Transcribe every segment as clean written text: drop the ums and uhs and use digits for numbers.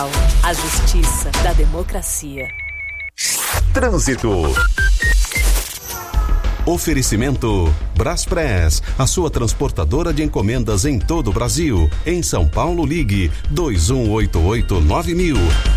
A justiça da democracia. Trânsito. Oferecimento Braspress, a sua transportadora de encomendas em todo o Brasil. Em São Paulo, ligue 2188-9000.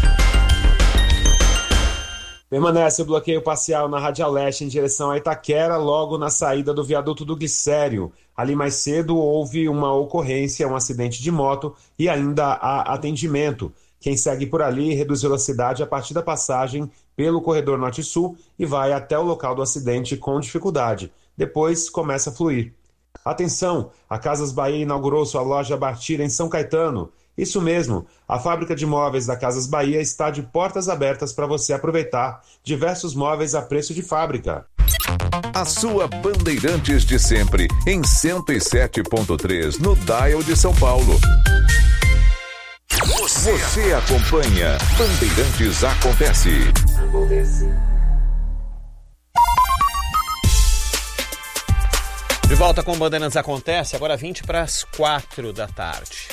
Permanece o bloqueio parcial na Radial Leste em direção a Itaquera, logo na saída do viaduto do Glicério. Ali mais cedo houve uma ocorrência, um acidente de moto e ainda há atendimento. Quem segue por ali reduziu a velocidade a partir da passagem pelo corredor norte-sul e vai até o local do acidente com dificuldade. Depois começa a fluir. Atenção, a Casas Bahia inaugurou sua loja Bartira em São Caetano. Isso mesmo, a fábrica de móveis da Casas Bahia está de portas abertas para você aproveitar diversos móveis a preço de fábrica. A sua Bandeirantes de sempre, em 107.3, no Dial de São Paulo. Você acompanha Bandeirantes Acontece. De volta com Bandeirantes Acontece, agora 20 para as 4 da tarde.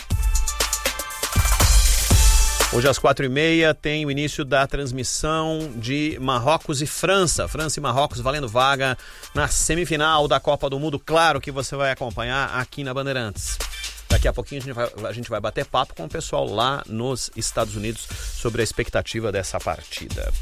Hoje às 4h30 tem o início da transmissão de Marrocos e França. França e Marrocos valendo vaga na semifinal da Copa do Mundo. Claro que você vai acompanhar aqui na Bandeirantes. Daqui a pouquinho a gente vai bater papo com o pessoal lá nos Estados Unidos sobre a expectativa dessa partida.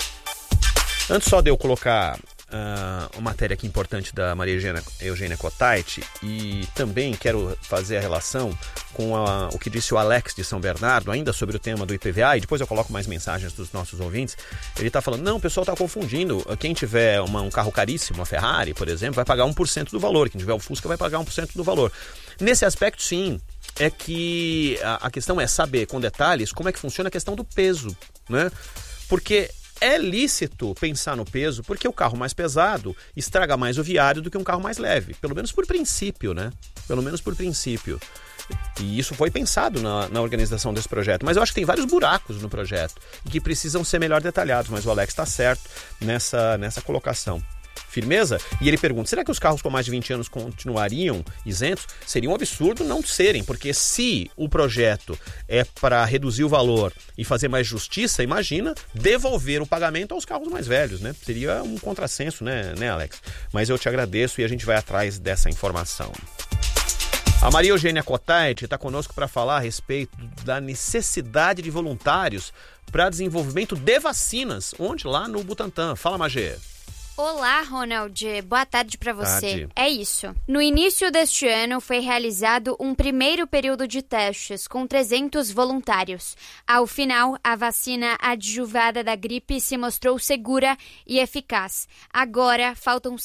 Antes só de eu colocar uma matéria aqui importante da Maria Eugênia Cotait, e também quero fazer a relação com o que disse o Alex de São Bernardo, ainda sobre o tema do IPVA, e depois eu coloco mais mensagens dos nossos ouvintes. Ele está falando, não, o pessoal está confundindo, quem tiver um carro caríssimo, uma Ferrari, por exemplo, vai pagar 1% do valor, quem tiver o Fusca vai pagar 1% do valor. Nesse aspecto, sim, é que a questão é saber com detalhes como é que funciona a questão do peso, né? Porque é lícito pensar no peso, porque o carro mais pesado estraga mais o viário do que um carro mais leve, pelo menos por princípio, né? Pelo menos por princípio. E isso foi pensado na organização desse projeto, mas eu acho que tem vários buracos no projeto e que precisam ser melhor detalhados, mas o Alex está certo nessa colocação. Firmeza? E ele pergunta, será que os carros com mais de 20 anos continuariam isentos? Seria um absurdo não serem, porque se o projeto é para reduzir o valor e fazer mais justiça, imagina devolver o pagamento aos carros mais velhos, né? Seria um contrassenso, né, Alex? Mas eu te agradeço e a gente vai atrás dessa informação. A Maria Eugênia Cotait está conosco para falar a respeito da necessidade de voluntários para desenvolvimento de vacinas, onde? Lá no Butantan. Fala, Magê. Olá, Ronald. Boa tarde para você. Tarde. É isso. No início deste ano, foi realizado um primeiro período de testes com 300 voluntários. Ao final, a vacina adjuvada da gripe se mostrou segura e eficaz. Agora, faltam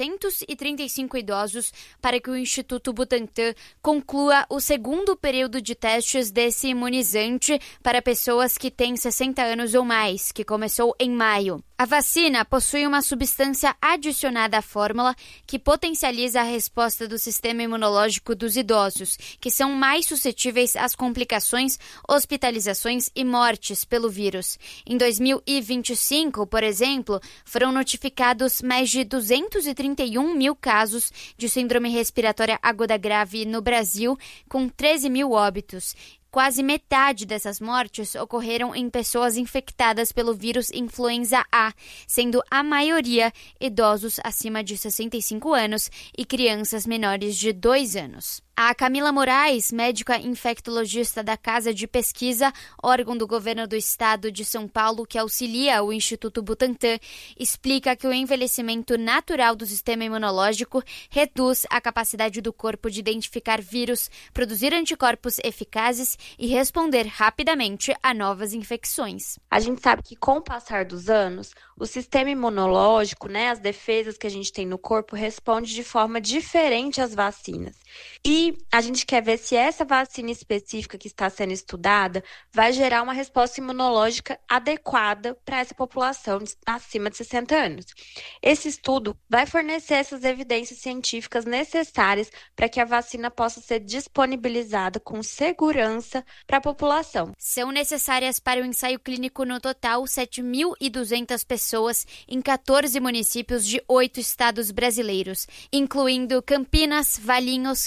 735 idosos para que o Instituto Butantan conclua o segundo período de testes desse imunizante para pessoas que têm 60 anos ou mais, que começou em maio. A vacina possui uma substância adicionada à fórmula que potencializa a resposta do sistema imunológico dos idosos, que são mais suscetíveis às complicações, hospitalizações e mortes pelo vírus. Em 2025, por exemplo, foram notificados mais de 231 mil casos de síndrome respiratória aguda grave no Brasil, com 13 mil óbitos. Quase metade dessas mortes ocorreram em pessoas infectadas pelo vírus influenza A, sendo a maioria idosos acima de 65 anos e crianças menores de 2 anos. A Camila Moraes, médica infectologista da Casa de Pesquisa, órgão do governo do estado de São Paulo que auxilia o Instituto Butantan, explica que o envelhecimento natural do sistema imunológico reduz a capacidade do corpo de identificar vírus, produzir anticorpos eficazes e responder rapidamente a novas infecções. A gente sabe que com o passar dos anos, o sistema imunológico, as defesas que a gente tem no corpo, responde de forma diferente às vacinas. E a gente quer ver se essa vacina específica que está sendo estudada vai gerar uma resposta imunológica adequada para essa população acima de 60 anos. Esse estudo vai fornecer essas evidências científicas necessárias para que a vacina possa ser disponibilizada com segurança para a população. São necessárias para o ensaio clínico no total 7.200 pessoas em 14 municípios de 8 estados brasileiros, incluindo Campinas, Valinhos, Ribeirão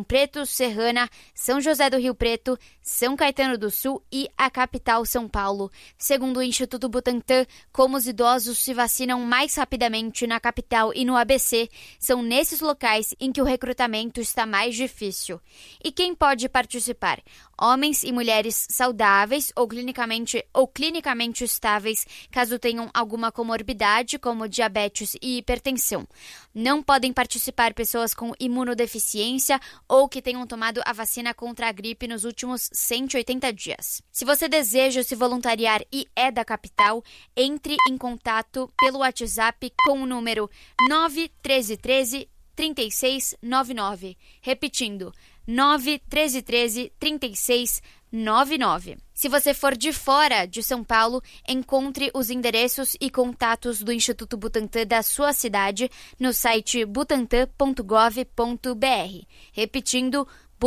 Ribeirão Preto, Serrana, São José do Rio Preto, São Caetano do Sul e a capital São Paulo. Segundo o Instituto Butantan, como os idosos se vacinam mais rapidamente na capital e no ABC, são nesses locais em que o recrutamento está mais difícil. E quem pode participar? Homens e mulheres saudáveis ou clinicamente estáveis, caso tenham alguma comorbidade, como diabetes e hipertensão. Não podem participar pessoas com imunodeficiência ou que tenham tomado a vacina contra a gripe nos últimos 180 dias. Se você deseja se voluntariar e é da capital, entre em contato pelo WhatsApp com o número 91313 3699. Repetindo, 91313 3699. Se você for de fora de São Paulo, encontre os endereços e contatos do Instituto Butantan da sua cidade no site butantan.gov.br. Repetindo,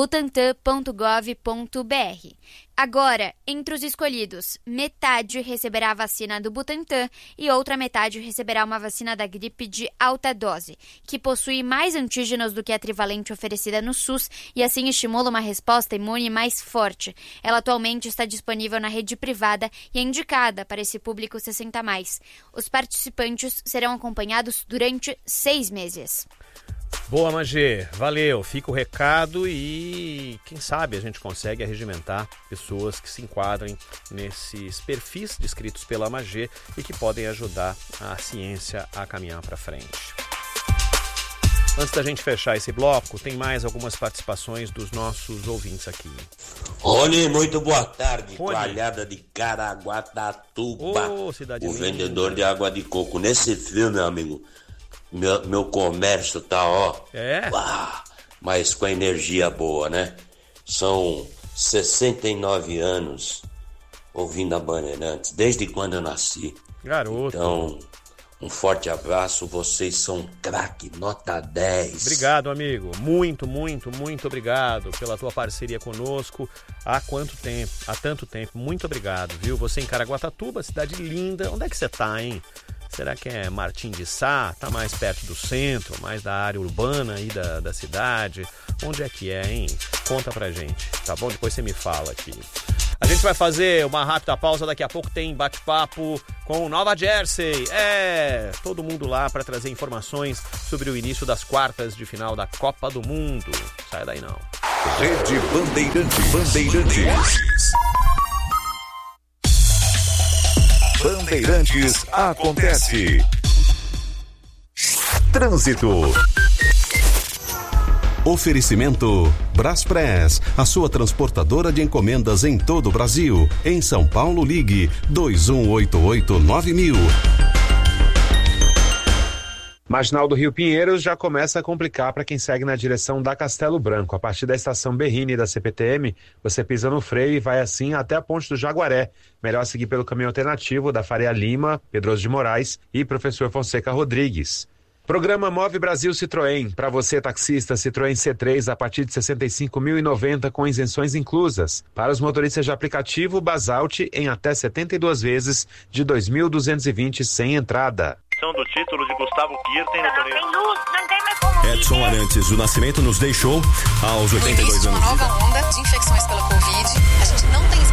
butantan.gov.br. Agora, entre os escolhidos, metade receberá a vacina do Butantan e outra metade receberá uma vacina da gripe de alta dose, que possui mais antígenos do que a trivalente oferecida no SUS e assim estimula uma resposta imune mais forte. Ela atualmente está disponível na rede privada e é indicada para esse público 60+. Os participantes serão acompanhados durante 6 meses. Boa, Magê. Valeu. Fica o recado e quem sabe a gente consegue arregimentar pessoas que se enquadrem nesses perfis descritos pela Magê e que podem ajudar a ciência a caminhar para frente. Antes da gente fechar esse bloco, tem mais algumas participações dos nossos ouvintes aqui. Rony, muito boa tarde. Coalhada de Caraguatatuba, o vendedor de água de coco. Nesse frio, meu amigo, meu comércio tá, mas com a energia boa, né? São 69 anos ouvindo a Bandeirantes, desde quando eu nasci. Garoto. Então, um forte abraço, vocês são craque, nota 10. Obrigado, amigo. Muito obrigado pela tua parceria conosco. Há tanto tempo. Muito obrigado, viu? Você em Caraguatatuba, cidade linda. Onde é que você tá, hein? Será que é Martim de Sá? Tá mais perto do centro, mais da área urbana aí da cidade? Onde é que é, hein? Conta pra gente, tá bom? Depois você me fala aqui. A gente vai fazer uma rápida pausa, daqui a pouco tem bate-papo com Nova Jersey. Todo mundo lá para trazer informações sobre o início das quartas de final da Copa do Mundo. Sai daí não. Rede Bandeirantes. Bandeirantes acontece. Trânsito. Oferecimento Braspress, a sua transportadora de encomendas em todo o Brasil. Em São Paulo, ligue 2188-9000. Marginal do Rio Pinheiros já começa a complicar para quem segue na direção da Castelo Branco. A partir da estação Berrini da CPTM, você pisa no freio e vai assim até a Ponte do Jaguaré. Melhor seguir pelo caminho alternativo da Faria Lima, Pedroso de Moraes e Professor Fonseca Rodrigues. Programa Move Brasil Citroën. Para você, taxista, Citroën C3 a partir de R$ 65.090 com isenções inclusas. Para os motoristas de aplicativo, Basalt em até 72 vezes de R$ 2.220 sem entrada. Do título de Gustavo Kirten no torneio. Edson Arantes do Nascimento nos deixou aos 82 anos. Uma nova onda de infecções pela Covid. A gente não tem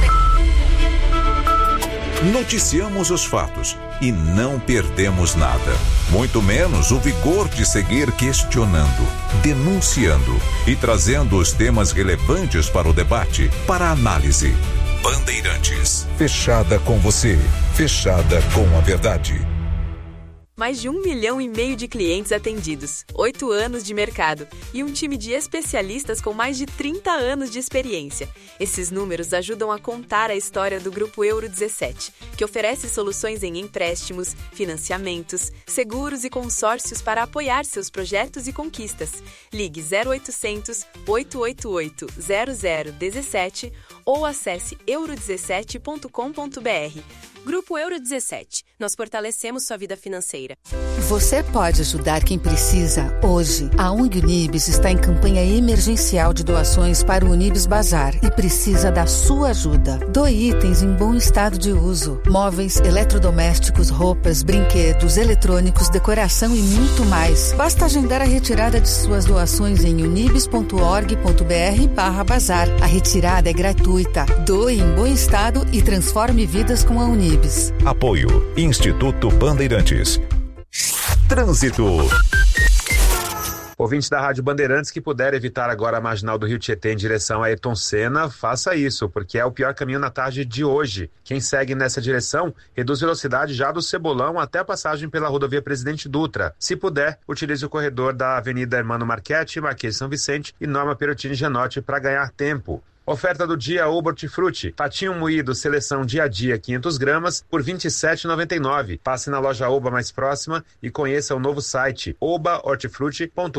Noticiamos os fatos e não perdemos nada. Muito menos o vigor de seguir questionando, denunciando e trazendo os temas relevantes para o debate, para a análise. Bandeirantes. Fechada com você. Fechada com a verdade. Mais de 1,5 milhão de clientes atendidos, 8 anos de mercado e um time de especialistas com mais de 30 anos de experiência. Esses números ajudam a contar a história do Grupo Euro 17, que oferece soluções em empréstimos, financiamentos, seguros e consórcios para apoiar seus projetos e conquistas. Ligue 0800 888 0017 ou acesse euro17.com.br. Grupo Euro 17. Nós fortalecemos sua vida financeira. Você pode ajudar quem precisa hoje. A ONG Unibis está em campanha emergencial de doações para o Unibis Bazar e precisa da sua ajuda. Doe itens em bom estado de uso. Móveis, eletrodomésticos, roupas, brinquedos, eletrônicos, decoração e muito mais. Basta agendar a retirada de suas doações em unibis.org.br/bazar. A retirada é gratuita. Doe em bom estado e transforme vidas com a Unibis. Apoio Instituto Bandeirantes. Trânsito. Ouvintes da Rádio Bandeirantes que puder evitar agora a marginal do Rio Tietê em direção a Ayrton Senna, faça isso, porque é o pior caminho na tarde de hoje. Quem segue nessa direção, reduz velocidade já do Cebolão até a passagem pela rodovia Presidente Dutra. Se puder, utilize o corredor da Avenida Hermano Marchetti, Marquês de São Vicente e Norma Perotini Gianotti para ganhar tempo. Oferta do dia Oba Hortifruti. Patinho moído seleção dia a dia 500 gramas por R$ 27,99. Passe na loja Oba mais próxima e conheça o novo site obahortifruti.com.br.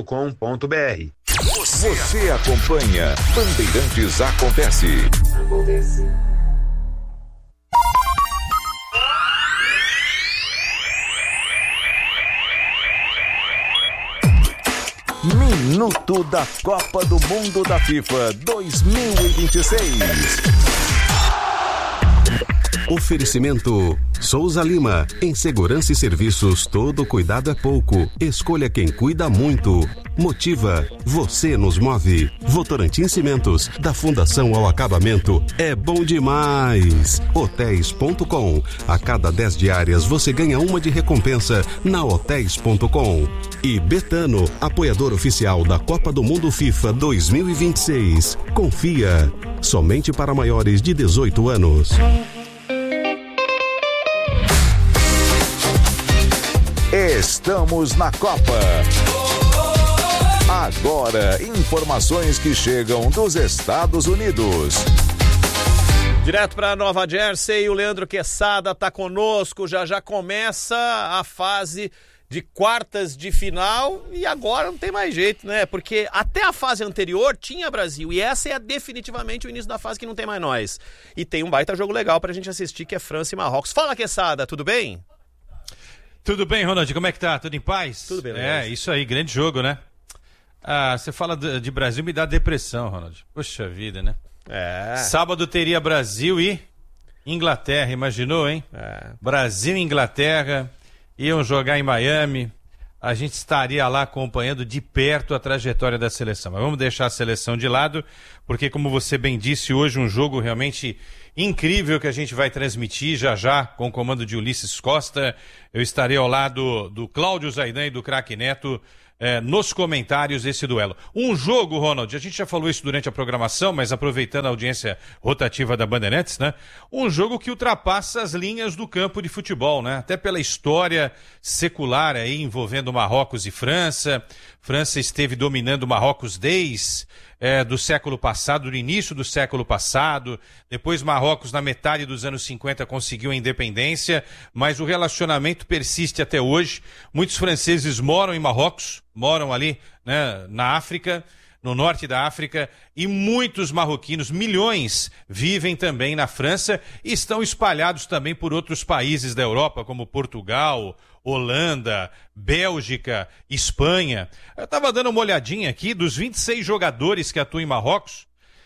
Você acompanha Bandeirantes Acontece. Minuto da Copa do Mundo da FIFA 2026. Oferecimento Souza Lima. Em segurança e serviços, todo cuidado é pouco. Escolha quem cuida muito. Motiva. Você nos move. Votorantim Cimentos. Da fundação ao acabamento. É bom demais. Hotéis.com. A cada 10 diárias você ganha uma de recompensa na Hotéis.com. E Betano, apoiador oficial da Copa do Mundo FIFA 2026. Confia. Somente para maiores de 18 anos. Estamos na Copa. Agora, informações que chegam dos Estados Unidos. Direto para Nova Jersey, o Leandro Quesada está conosco. Já começa a fase de quartas de final e agora não tem mais jeito, né? Porque até a fase anterior tinha Brasil e essa é definitivamente o início da fase que não tem mais nós. E tem um baita jogo legal para a gente assistir que é França e Marrocos. Fala, Quesada, tudo bem? Tudo bem, Ronald, como é que tá? Tudo em paz? Tudo bem, É, isso aí, grande jogo, né? Ah, você fala de Brasil, me dá depressão, Ronald. Poxa vida, né? É. Sábado teria Brasil e Inglaterra, imaginou, hein? Brasil e Inglaterra iam jogar em Miami. A gente estaria lá acompanhando de perto a trajetória da seleção. Mas vamos deixar a seleção de lado, porque como você bem disse, hoje um jogo realmente incrível que a gente vai transmitir já com o comando de Ulisses Costa. Eu estarei ao lado do Cláudio Zaidan e do Craque Neto nos comentários desse duelo. Um jogo, Ronald, a gente já falou isso durante a programação, mas aproveitando a audiência rotativa da Bandeirantes, né? Um jogo que ultrapassa as linhas do campo de futebol, né? Até pela história secular aí envolvendo Marrocos e França. França esteve dominando Marrocos desde do século passado, do início do século passado. Depois Marrocos, na metade dos anos 50, conseguiu a independência, mas o relacionamento persiste até hoje. Muitos franceses moram em Marrocos, moram ali, né, na África, no norte da África, e muitos marroquinos, milhões, vivem também na França e estão espalhados também por outros países da Europa, como Portugal, Holanda, Bélgica, Espanha. Eu estava dando uma olhadinha aqui, dos 26 jogadores que atuam em Marrocos,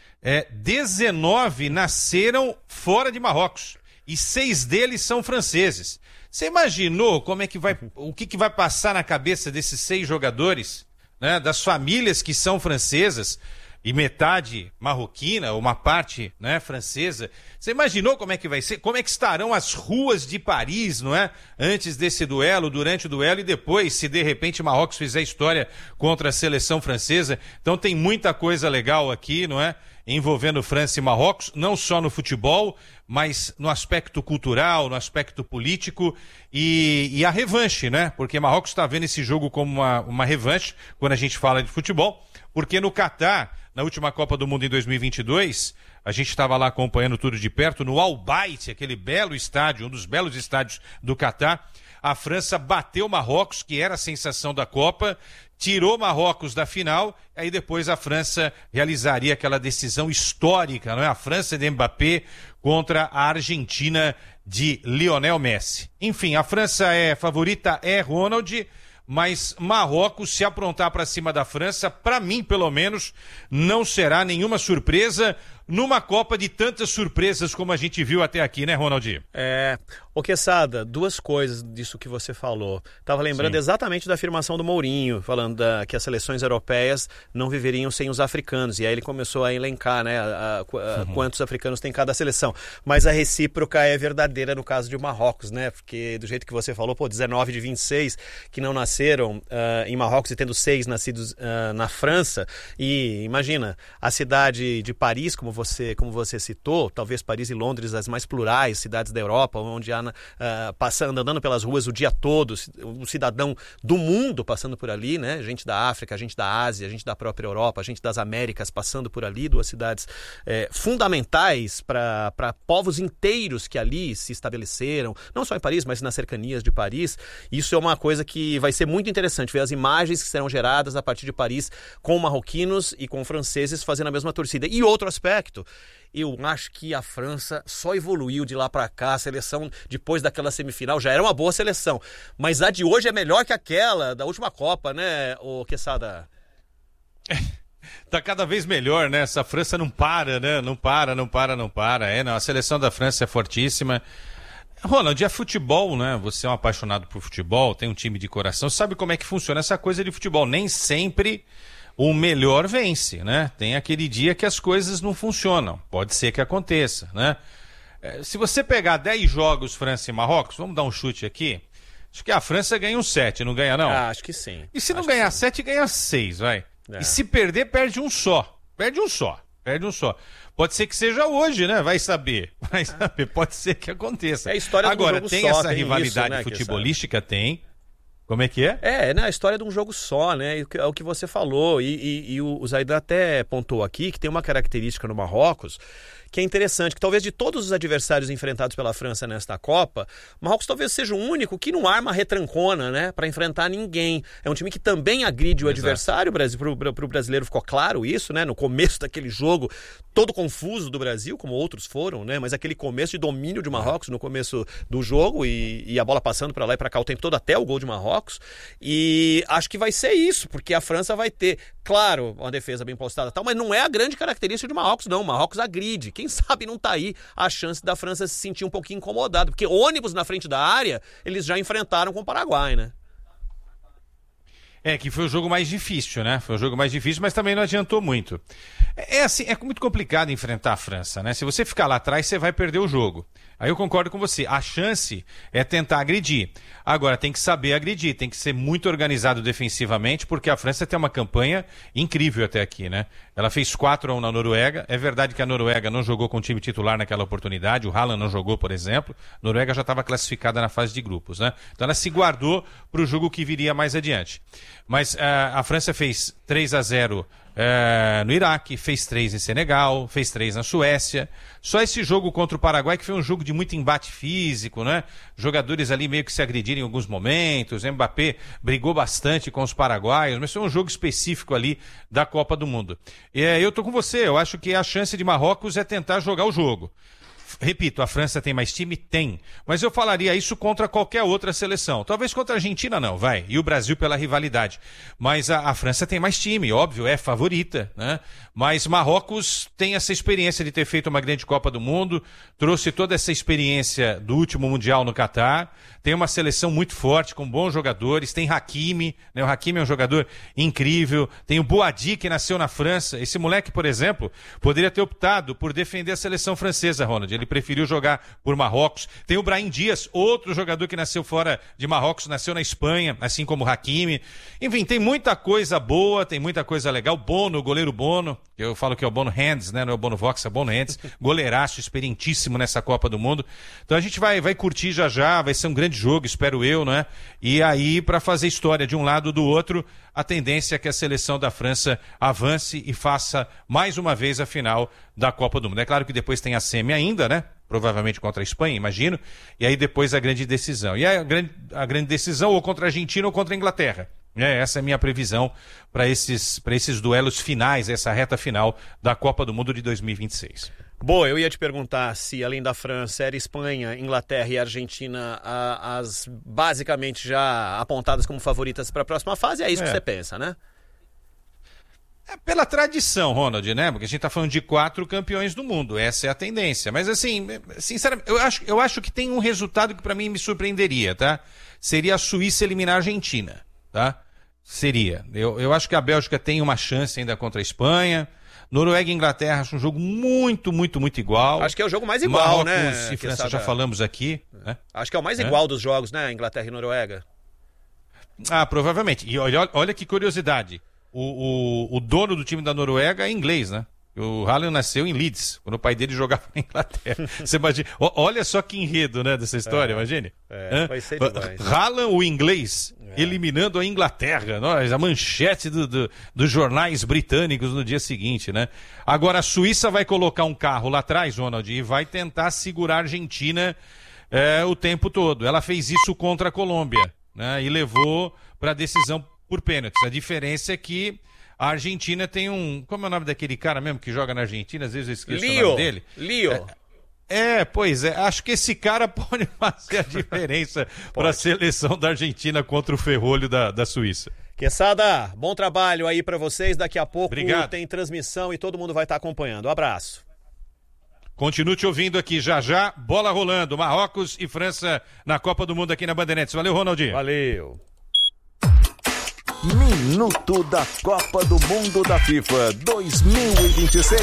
19 nasceram fora de Marrocos e 6 deles são franceses. Você imaginou o que vai passar na cabeça desses 6 jogadores, né, das famílias que são francesas e metade marroquina, uma parte, né, francesa? Você imaginou como é que vai ser? Como é que estarão as ruas de Paris, não é? Antes desse duelo, durante o duelo e depois, se de repente Marrocos fizer história contra a seleção francesa. Então tem muita coisa legal aqui, não é? Envolvendo França e Marrocos, não só no futebol, mas no aspecto cultural, no aspecto político e a revanche, né? Porque Marrocos está vendo esse jogo como uma revanche quando a gente fala de futebol, porque no Catar, na última Copa do Mundo em 2022, a gente estava lá acompanhando tudo de perto, no Al Bayt, aquele belo estádio, um dos belos estádios do Catar. A França bateu Marrocos, que era a sensação da Copa, tirou Marrocos da final, aí depois a França realizaria aquela decisão histórica, não é? A França de Mbappé contra a Argentina de Lionel Messi. Enfim, a França é favorita, Ronald, mas Marrocos, se aprontar para cima da França, para mim, pelo menos, não será nenhuma surpresa numa Copa de tantas surpresas como a gente viu até aqui, né, Ronaldinho? Ô Quesada, duas coisas disso que você falou. Tava lembrando exatamente da afirmação do Mourinho, falando que as seleções europeias não viveriam sem os africanos, e aí ele começou a elencar, né, quantos africanos tem cada seleção. Mas a recíproca é verdadeira no caso de Marrocos, né, porque do jeito que você falou, 19 de 26 que não nasceram em Marrocos e tendo 6 nascidos na França, e imagina, a cidade de Paris, como você citou, talvez Paris e Londres as mais plurais cidades da Europa, onde há andando pelas ruas o dia todo, um cidadão do mundo passando por ali, né? Gente da África, gente da Ásia, gente da própria Europa, gente das Américas passando por ali, duas cidades fundamentais para povos inteiros que ali se estabeleceram, não só em Paris, mas nas cercanias de Paris. Isso é uma coisa que vai ser muito interessante, ver as imagens que serão geradas a partir de Paris com marroquinos e com franceses fazendo a mesma torcida. E outro aspecto, eu acho que a França só evoluiu de lá para cá. A seleção, depois daquela semifinal, já era uma boa seleção. Mas a de hoje é melhor que aquela da última Copa, né, ô Quesada? Tá cada vez melhor, né? Essa França não para, né? Não para. A seleção da França é fortíssima. Ronald, é futebol, né? Você é um apaixonado por futebol, tem um time de coração, sabe como é que funciona essa coisa de futebol. Nem sempre o melhor vence, né? Tem aquele dia que as coisas não funcionam. Pode ser que aconteça, né? Se você pegar 10 jogos França e Marrocos, vamos dar um chute aqui, acho que a França ganha um 7, não ganha não? Acho que sim. E se não ganhar 7, ganha 6, vai. E se perder, perde um só. Perde um só. Pode ser que seja hoje, né? Vai saber. Pode ser que aconteça. É a história agora, do jogo tem só, essa tem rivalidade isso, né, futebolística, tem. Como é que é? A história de um jogo só, né? É o que você falou. E o Zaidan até pontuou aqui que tem uma característica no Marrocos que é interessante, que talvez de todos os adversários enfrentados pela França nesta Copa, Marrocos talvez seja o único que não arma retrancona, né, para enfrentar ninguém. É um time que também agride o adversário. Pro brasileiro ficou claro isso, né, no começo daquele jogo, todo confuso do Brasil, como outros foram, né, mas aquele começo de domínio de Marrocos no começo do jogo e a bola passando para lá e para cá o tempo todo até o gol de Marrocos. E acho que vai ser isso, porque a França vai ter, claro, uma defesa bem postada e tal, mas não é a grande característica de Marrocos, não. Marrocos agride. Quem sabe não tá aí a chance da França se sentir um pouquinho incomodada, porque ônibus na frente da área, eles já enfrentaram com o Paraguai, né? Que foi o jogo mais difícil, né? Foi o jogo mais difícil, mas também não adiantou muito. Assim, é muito complicado enfrentar a França, né? Se você ficar lá atrás, você vai perder o jogo. Aí eu concordo com você. A chance é tentar agredir. Agora, tem que saber agredir, tem que ser muito organizado defensivamente, porque a França tem uma campanha incrível até aqui, né? Ela fez 4-1 na Noruega. É verdade que a Noruega não jogou com o time titular naquela oportunidade. O Haaland não jogou, por exemplo. A Noruega já estava classificada na fase de grupos, né? Então ela se guardou para o jogo que viria mais adiante. Mas a França fez 3-0 no Iraque, fez 3 em Senegal, fez 3 na Suécia. Só esse jogo contra o Paraguai, que foi um jogo de muito embate físico, né? Jogadores ali meio que se agrediram em alguns momentos. O Mbappé brigou bastante com os paraguaios, mas foi um jogo específico ali da Copa do Mundo. Eu tô com você, eu acho que a chance de Marrocos é tentar jogar o jogo. Repito, a França tem mais time? Tem. Mas eu falaria isso contra qualquer outra seleção. Talvez contra a Argentina não, vai. E o Brasil pela rivalidade. Mas a França tem mais time, óbvio, é favorita, né? Mas Marrocos tem essa experiência de ter feito uma grande Copa do Mundo, trouxe toda essa experiência do último Mundial no Catar, tem uma seleção muito forte, com bons jogadores, tem Hakimi, né? O Hakimi é um jogador incrível, tem o Boadi, que nasceu na França. Esse moleque, por exemplo, poderia ter optado por defender a seleção francesa, Ronald. Ele preferiu jogar por Marrocos. Tem o Brahim Dias, outro jogador que nasceu fora de Marrocos, nasceu na Espanha, assim como o Hakimi. Enfim, tem muita coisa boa, tem muita coisa legal. Bono, o goleiro Bono, eu falo que é o Bono Hands, né? Não é o Bono Vox, é o Bono Hands. Goleiraço, experientíssimo nessa Copa do Mundo. Então a gente vai curtir já, vai ser um grande jogo, espero eu, né? E aí, para fazer história de um lado ou do outro, a tendência é que a seleção da França avance e faça mais uma vez a final da Copa do Mundo. É claro que depois tem a semi ainda, né? Provavelmente contra a Espanha, imagino, e aí depois a grande decisão. E a grande decisão ou contra a Argentina ou contra a Inglaterra. Essa é a minha previsão para esses duelos finais, essa reta final da Copa do Mundo de 2026. Boa, eu ia te perguntar se além da França era Espanha, Inglaterra e Argentina as basicamente já apontadas como favoritas para a próxima fase, é isso que você pensa, né? É pela tradição, Ronald, né? Porque a gente tá falando de 4 campeões do mundo, essa é a tendência. Mas assim, sinceramente, eu acho que tem um resultado que para mim me surpreenderia, tá? Seria a Suíça eliminar a Argentina, tá? Seria. Eu acho que a Bélgica tem uma chance ainda contra a Espanha. Noruega e Inglaterra, acho um jogo muito, muito, muito igual. Acho que é o jogo mais igual, Marrocos, né? E França já falamos aqui. Né? Acho que é o mais igual dos jogos, né? Inglaterra e Noruega. Provavelmente. E olha que curiosidade. O dono do time da Noruega é inglês, né? O Haaland nasceu em Leeds, quando o pai dele jogava na Inglaterra. Você imagina, olha só que enredo, né, dessa história, imagine. Vai ser demais. Haaland, o inglês, eliminando a Inglaterra, a manchete dos jornais britânicos no dia seguinte, né? Agora a Suíça vai colocar um carro lá atrás, Ronald, e vai tentar segurar a Argentina o tempo todo. Ela fez isso contra a Colômbia, né? E levou para a decisão por pênaltis. A diferença é que a Argentina tem como é o nome daquele cara mesmo que joga na Argentina? Às vezes eu esqueço o nome dele. Leo. Pois é. Acho que esse cara pode fazer a diferença para a seleção da Argentina contra o ferrolho da Suíça. Quesada, bom trabalho aí para vocês. Daqui a pouco Obrigado. Tem transmissão e todo mundo vai estar acompanhando. Um abraço. Continue te ouvindo aqui já. Bola rolando. Marrocos e França na Copa do Mundo aqui na Bandeirantes. Valeu, Ronaldinho. Valeu. Minuto da Copa do Mundo da FIFA 2026.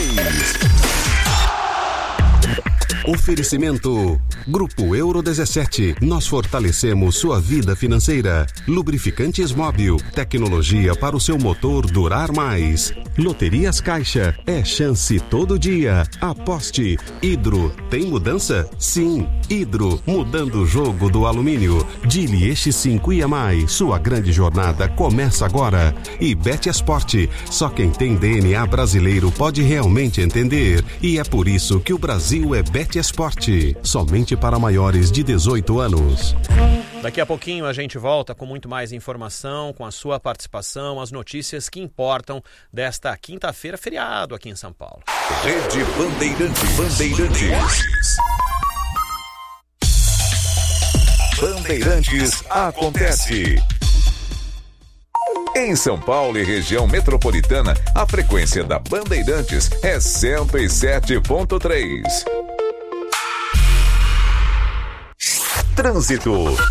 Oferecimento Grupo Euro 17. Nós fortalecemos sua vida financeira. Lubrificantes Móbil. Tecnologia para o seu motor durar mais. Loterias Caixa. É chance todo dia. Aposte. Hidro. Tem mudança? Sim. Hidro. Mudando o jogo do alumínio. Dili X5 e mais. Sua grande jornada começa agora. E Betesport. Só quem tem DNA brasileiro pode realmente entender. E é por isso que o Brasil é Betesport. Somente para maiores de 18 anos. Daqui a pouquinho a gente volta com muito mais informação, com a sua participação, as notícias que importam desta quinta-feira, feriado aqui em São Paulo. Rede Bandeirantes. Bandeirantes acontece. Em São Paulo e região metropolitana, a frequência da Bandeirantes é 107.3. Trânsito.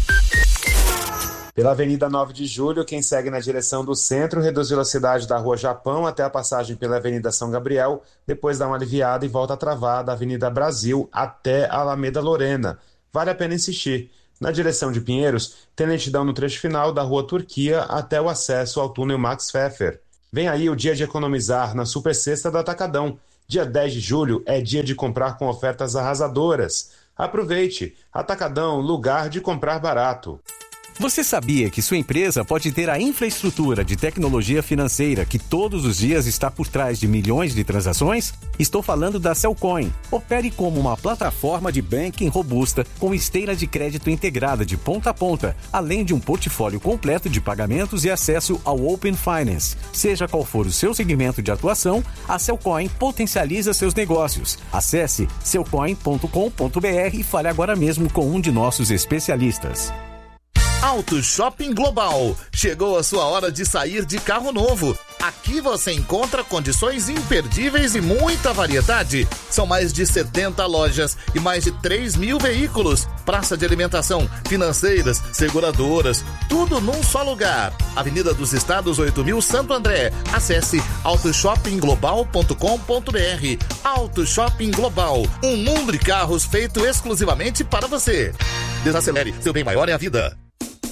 Pela Avenida 9 de Julho, quem segue na direção do centro reduz velocidade da Rua Japão até a passagem pela Avenida São Gabriel, depois dá uma aliviada e volta a travar da Avenida Brasil até a Alameda Lorena. Vale a pena insistir. Na direção de Pinheiros, tem lentidão no trecho final da Rua Turquia até o acesso ao túnel Max Pfeffer. Vem aí o dia de economizar na Super Sexta do Atacadão. Dia 10 de julho é dia de comprar com ofertas arrasadoras. Aproveite! Atacadão, lugar de comprar barato. Você sabia que sua empresa pode ter a infraestrutura de tecnologia financeira que todos os dias está por trás de milhões de transações? Estou falando da Cellcoin. Opere como uma plataforma de banking robusta com esteira de crédito integrada de ponta a ponta, além de um portfólio completo de pagamentos e acesso ao Open Finance. Seja qual for o seu segmento de atuação, a Cellcoin potencializa seus negócios. Acesse cellcoin.com.br e fale agora mesmo com um de nossos especialistas. Auto Shopping Global. Chegou a sua hora de sair de carro novo. Aqui você encontra condições imperdíveis e muita variedade. São mais de 70 lojas e mais de 3 mil veículos. Praça de alimentação, financeiras, seguradoras, tudo num só lugar. Avenida dos Estados 8000 Santo André. Acesse autoshoppingglobal.com.br. Auto Shopping Global. Um mundo de carros feito exclusivamente para você. Desacelere, seu bem maior é a vida.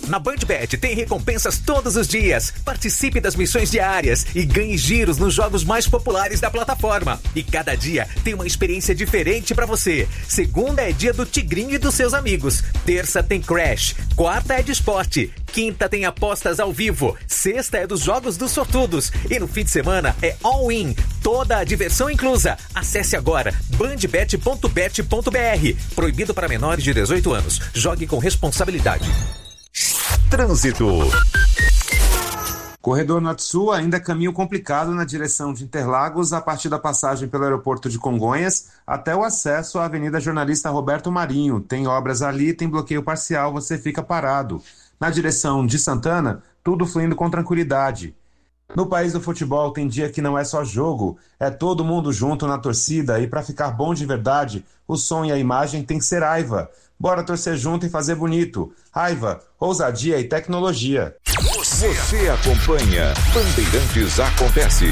Na BandBet tem recompensas todos os dias. Participe das missões diárias e ganhe giros nos jogos mais populares da plataforma. E cada dia tem uma experiência diferente pra você. Segunda é dia do Tigrinho e dos seus amigos. Terça tem Crash. Quarta é de esporte. Quinta tem apostas ao vivo. Sexta é dos jogos dos sortudos. E no fim de semana é all-in. Toda a diversão inclusa. Acesse agora bandbet.bet.br. Proibido para menores de 18 anos. Jogue com responsabilidade. Trânsito. Corredor Norte-Sul ainda caminho complicado na direção de Interlagos a partir da passagem pelo aeroporto de Congonhas até o acesso à Avenida Jornalista Roberto Marinho. Tem obras ali, tem bloqueio parcial, você fica parado. Na direção de Santana, tudo fluindo com tranquilidade. No país do futebol tem dia que não é só jogo, é todo mundo junto na torcida e para ficar bom de verdade, o som e a imagem tem que ser Aiva. Bora torcer junto e fazer bonito. Aiva, ousadia e tecnologia. Você acompanha Bandeirantes Acontece.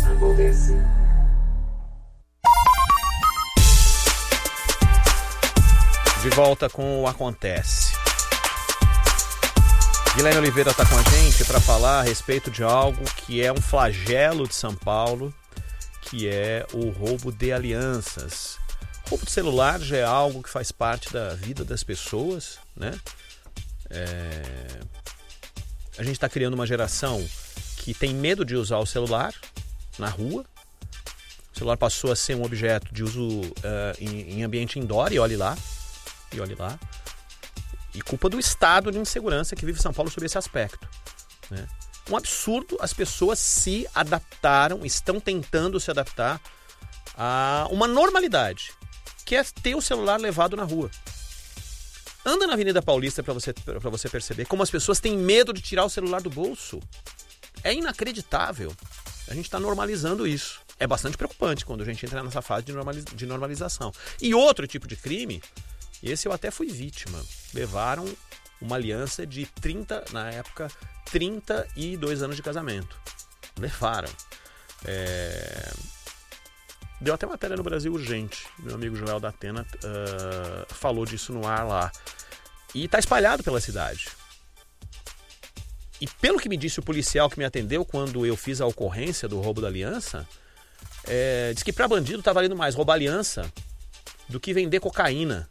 De volta com o Acontece. Guilherme Oliveira está com a gente para falar a respeito de algo que é um flagelo de São Paulo, que é o roubo de alianças. Roubo de celular já é algo que faz parte da vida das pessoas, né? A gente está criando uma geração que tem medo de usar o celular na rua. O celular passou a ser um objeto de uso em ambiente indoor, e olhe lá. E culpa do estado de insegurança que vive São Paulo sobre esse aspecto, né? Um absurdo, as pessoas se adaptaram, estão tentando se adaptar a uma normalidade, que é ter o celular levado na rua. Anda na Avenida Paulista para você perceber como as pessoas têm medo de tirar o celular do bolso. É inacreditável. A gente está normalizando isso. É bastante preocupante quando a gente entra nessa fase de normalização. E outro tipo de crime, esse eu até fui vítima. Levaram uma aliança de 32 anos de casamento. Levaram. Deu até matéria no Brasil Urgente. Meu amigo Joel da Atena falou disso no ar lá. E está espalhado pela cidade. E pelo que me disse o policial que me atendeu quando eu fiz a ocorrência do roubo da aliança, diz que para bandido está valendo mais roubar aliança do que vender cocaína.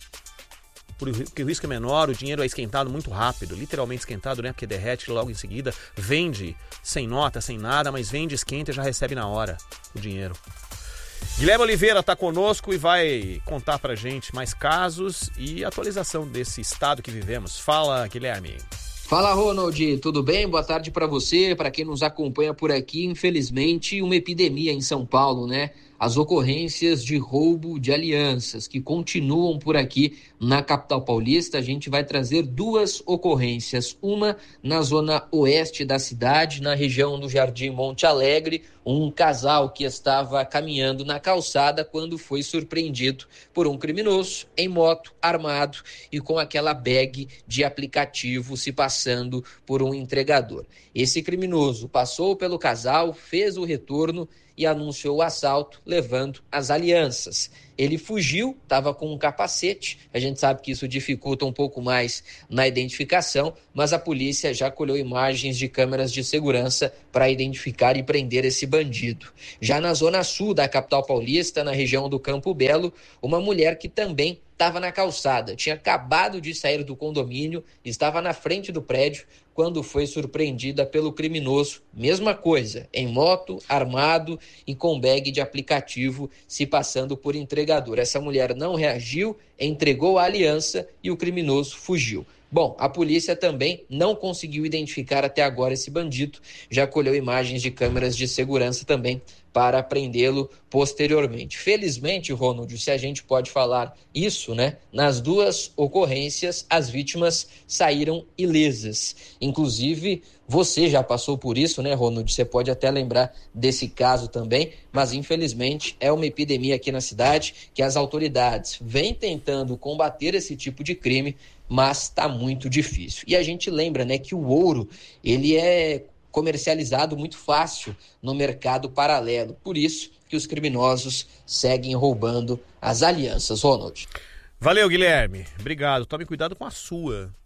Porque o risco é menor, o dinheiro é esquentado muito rápido, literalmente esquentado, né? Porque derrete logo em seguida, vende sem nota, sem nada, mas vende, esquenta e já recebe na hora o dinheiro. Guilherme Oliveira está conosco e vai contar pra gente mais casos e atualização desse estado que vivemos. Fala, Guilherme. Fala, Ronald, tudo bem? Boa tarde para você, para quem nos acompanha por aqui. Infelizmente, uma epidemia em São Paulo, né? As ocorrências de roubo de alianças que continuam por aqui na capital paulista. A gente vai trazer duas ocorrências. Uma na zona oeste da cidade, na região do Jardim Monte Alegre. Um casal que estava caminhando na calçada quando foi surpreendido por um criminoso em moto, armado e com aquela bag de aplicativo se passando por um entregador. Esse criminoso passou pelo casal, fez o retorno e anunciou o assalto, levando as alianças. Ele fugiu, estava com um capacete, a gente sabe que isso dificulta um pouco mais na identificação, mas a polícia já colheu imagens de câmeras de segurança para identificar e prender esse bandido. Já na zona sul da capital paulista, na região do Campo Belo, uma mulher que também estava na calçada, tinha acabado de sair do condomínio, estava na frente do prédio, quando foi surpreendida pelo criminoso. Mesma coisa, em moto, armado e com bag de aplicativo se passando por entregador. Essa mulher não reagiu, entregou a aliança e o criminoso fugiu. Bom, a polícia também não conseguiu identificar até agora esse bandido, já colheu imagens de câmeras de segurança também para prendê-lo posteriormente. Felizmente, Ronald, se a gente pode falar isso, né? Nas duas ocorrências, as vítimas saíram ilesas. Inclusive, você já passou por isso, né, Ronald? Você pode até lembrar desse caso também, mas infelizmente é uma epidemia aqui na cidade que as autoridades vêm tentando combater esse tipo de crime, mas está muito difícil. E a gente lembra, né, que o ouro, ele é comercializado muito fácil no mercado paralelo. Por isso que os criminosos seguem roubando as alianças, Ronald. Valeu, Guilherme. Obrigado. Tome cuidado com a sua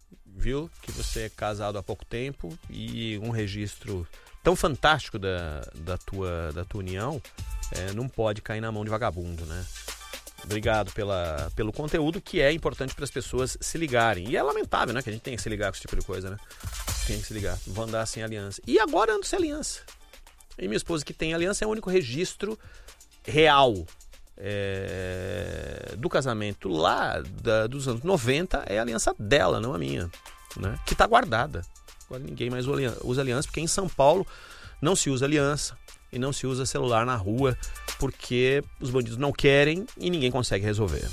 viu? Que você é casado há pouco tempo e um registro tão fantástico da tua união não pode cair na mão de vagabundo, né? Obrigado pelo conteúdo, que é importante para as pessoas se ligarem. E é lamentável, né, que a gente tem que se ligar com esse tipo de coisa, né? Tem que se ligar. Vão andar sem aliança. E agora ando sem aliança. E minha esposa, que tem aliança, é o único registro real do casamento lá dos anos 90, é a aliança dela, não a minha, né? Que está guardada. Agora ninguém mais usa aliança, porque em São Paulo não se usa aliança e não se usa celular na rua, porque os bandidos não querem e ninguém consegue resolver.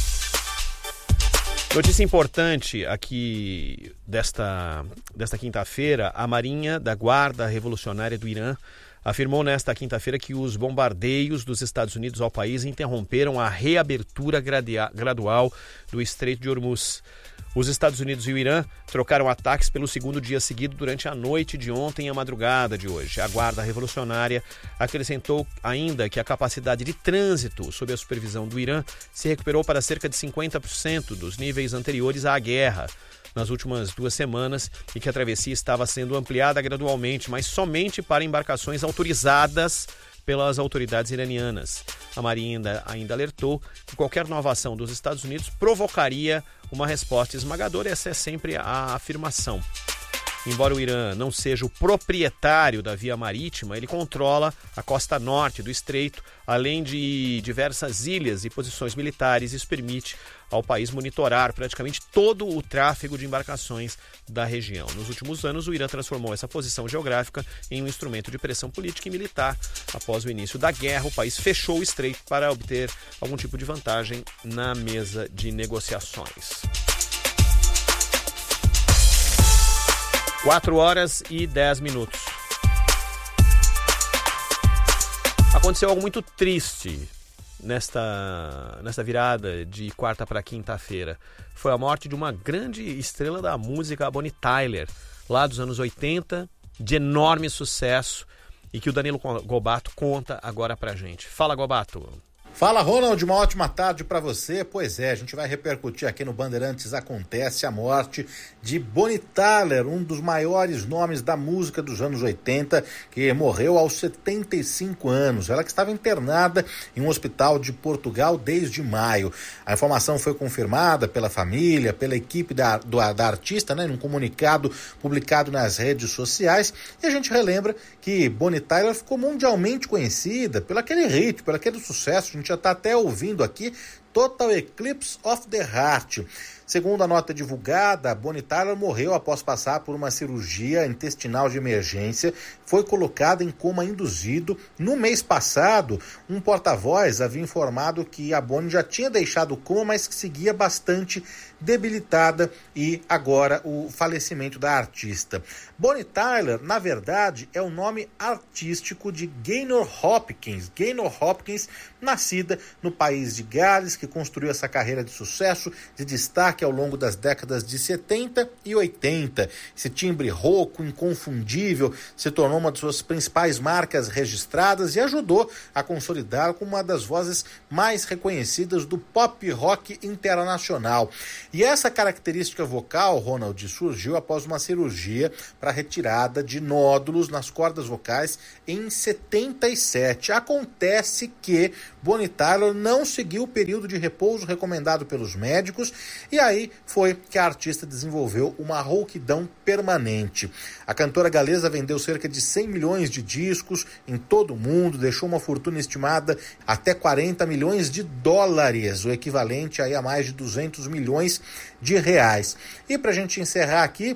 Notícia importante aqui desta quinta-feira: a Marinha da Guarda Revolucionária do Irã afirmou nesta quinta-feira que os bombardeios dos Estados Unidos ao país interromperam a reabertura gradual do Estreito de Hormuz. Os Estados Unidos e o Irã trocaram ataques pelo segundo dia seguido durante a noite de ontem e a madrugada de hoje. A Guarda Revolucionária acrescentou ainda que a capacidade de trânsito sob a supervisão do Irã se recuperou para cerca de 50% dos níveis anteriores à guerra nas últimas 2 semanas e que a travessia estava sendo ampliada gradualmente, mas somente para embarcações autorizadas pelas autoridades iranianas. A Marinha ainda alertou que qualquer nova ação dos Estados Unidos provocaria uma resposta esmagadora. Essa é sempre a afirmação. Embora o Irã não seja o proprietário da via marítima, ele controla a costa norte do estreito, além de diversas ilhas e posições militares. Isso permite ao país monitorar praticamente todo o tráfego de embarcações da região. Nos últimos anos, o Irã transformou essa posição geográfica em um instrumento de pressão política e militar. Após o início da guerra, o país fechou o estreito para obter algum tipo de vantagem na mesa de negociações. 4h10. Aconteceu algo muito triste nesta virada de quarta para quinta-feira. Foi a morte de uma grande estrela da música, a Bonnie Tyler, lá dos anos 80, de enorme sucesso, e que o Danilo Gobato conta agora pra gente. Fala, Gobato. Fala, Ronald, uma ótima tarde para você. Pois é, a gente vai repercutir aqui no Bandeirantes Acontece a morte de Bonnie Tyler, um dos maiores nomes da música dos anos 80, que morreu aos 75 anos. Ela que estava internada em um hospital de Portugal desde maio. A informação foi confirmada pela família, pela equipe da artista, né, num comunicado publicado nas redes sociais. E a gente relembra que Bonnie Tyler ficou mundialmente conhecida pelo aquele hit, pelo aquele sucesso. A gente já está até ouvindo aqui, Total Eclipse of the Heart. Segundo a nota divulgada, Bonnie Tyler morreu após passar por uma cirurgia intestinal de emergência. Foi colocada em coma induzido. No mês passado, um porta-voz havia informado que a Bonnie já tinha deixado o coma, mas que seguia bastante debilitada, e agora o falecimento da artista. Bonnie Tyler, na verdade, é o nome artístico de Gaynor Hopkins. Gaynor Hopkins, nascida no país de Gales, que construiu essa carreira de sucesso, de destaque ao longo das décadas de 70 e 80. Esse timbre rouco, inconfundível, se tornou uma de suas principais marcas registradas e ajudou a consolidar como uma das vozes mais reconhecidas do pop rock internacional. E essa característica vocal, Ronald, surgiu após uma cirurgia para retirada de nódulos nas cordas vocais em 77. Acontece que Bonnie Tyler não seguiu o período de repouso recomendado pelos médicos, e aí foi que a artista desenvolveu uma rouquidão permanente. A cantora galesa vendeu cerca de 100 milhões de discos em todo o mundo, deixou uma fortuna estimada até 40 milhões de dólares, o equivalente aí a mais de 200 milhões de reais. E para a gente encerrar aqui,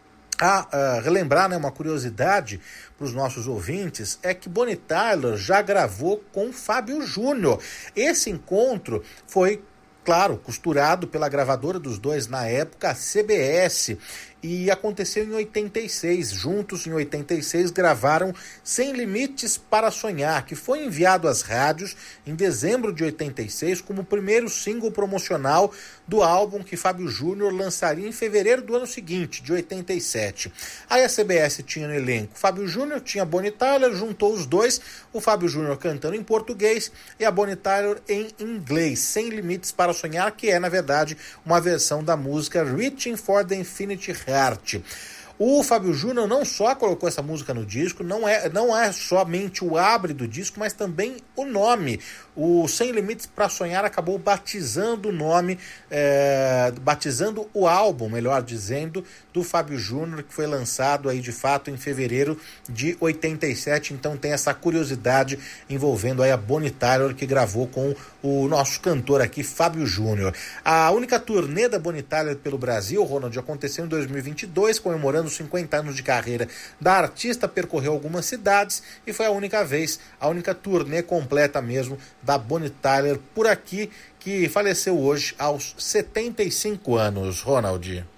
relembrar, né, uma curiosidade para os nossos ouvintes, é que Bonnie Tyler já gravou com Fábio Júnior. Esse encontro foi, claro, costurado pela gravadora dos dois na época, a CBS, e aconteceu em 86. Juntos, em 86, gravaram Sem Limites para Sonhar, que foi enviado às rádios em dezembro de 86 como o primeiro single promocional do álbum que Fábio Júnior lançaria em fevereiro do ano seguinte, de 87. Aí a CBS tinha no elenco Fábio Júnior, tinha Bonnie Tyler, juntou os dois, o Fábio Júnior cantando em português e a Bonnie Tyler em inglês, Sem Limites para Sonhar, que é, na verdade, uma versão da música Reaching for the Infinite Heart. O Fábio Júnior não só colocou essa música no disco, não é somente o abre do disco, mas também o nome. O Sem Limites para Sonhar acabou batizando o nome, batizando o álbum, melhor dizendo, do Fábio Júnior, que foi lançado aí de fato em fevereiro de 87. Então tem essa curiosidade envolvendo aí a Bonnie Tyler, que gravou com o nosso cantor aqui, Fábio Júnior. A única turnê da Bonnie Tyler pelo Brasil, Ronald, aconteceu em 2022, comemorando 50 anos de carreira da artista, percorreu algumas cidades e foi a única turnê completa mesmo da Bonnie Tyler por aqui, que faleceu hoje aos 75 anos, Ronald.